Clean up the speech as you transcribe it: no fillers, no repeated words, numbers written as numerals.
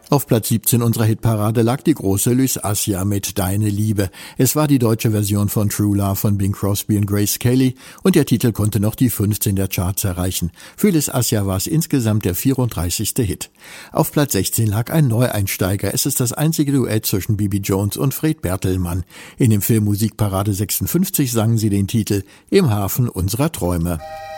Auf Platz 17 unserer Hitparade lag die große Lys Assia mit Deine Liebe. Es war die deutsche Version von True Love von Bing Crosby und Grace Kelly und der Titel konnte noch die 15 der Charts erreichen. Für Lys Assia war es insgesamt der 34. Hit. Auf Platz 16 lag ein Neueinsteiger. Es ist das einzige Duett zwischen Bibi Jones und Fred Bertelmann. In dem Film Musikparade 56 sangen sie den Titel Im Hafen unserer Träume.